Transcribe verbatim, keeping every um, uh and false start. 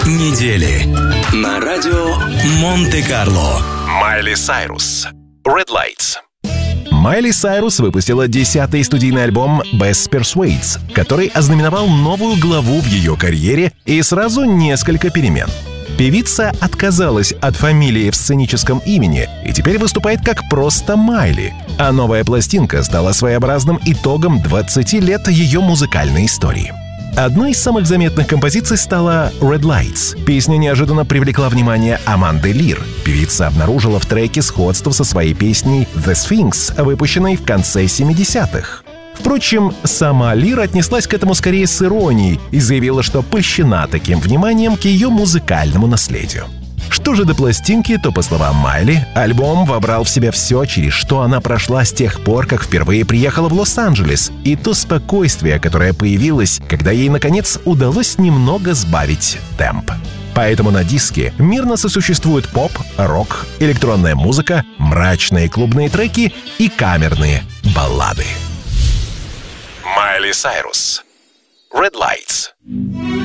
недели на радио Монте-Карло. Майли Сайрус. Red Lights. Майли Сайрус выпустила десятый студийный альбом «Best Persuades», который ознаменовал новую главу в ее карьере и сразу несколько перемен. Певица отказалась от фамилии в сценическом имени и теперь выступает как просто Майли, а новая пластинка стала своеобразным итогом двадцати лет ее музыкальной истории. Одной из самых заметных композиций стала «Red Lights». Песня неожиданно привлекла внимание Аманды Лир. Певица обнаружила в треке сходство со своей песней «The Sphinx», выпущенной в конце семидесятых. Впрочем, сама Лир отнеслась к этому скорее с иронией и заявила, что польщена таким вниманием к ее музыкальному наследию. Что же до пластинки, то, по словам Майли, альбом вобрал в себя все, через что она прошла с тех пор, как впервые приехала в Лос-Анджелес, и то спокойствие, которое появилось, когда ей, наконец, удалось немного сбавить темп. Поэтому на диске мирно сосуществуют поп, рок, электронная музыка, мрачные клубные треки и камерные баллады. Майли Сайрус. Red Lights.